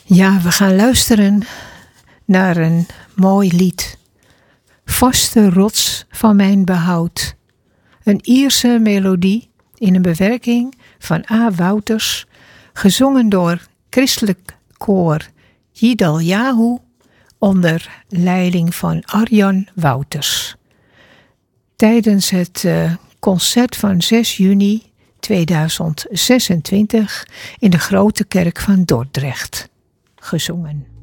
Ja, we gaan luisteren naar een mooi lied. Vaste rots van mijn behoud. Een Ierse melodie in een bewerking van A. Wouters, gezongen door christelijk koor Yidal-Yahu onder leiding van Arjan Wouters. Tijdens het concert van 6 juni 2026 in de Grote Kerk van Dordrecht gezongen.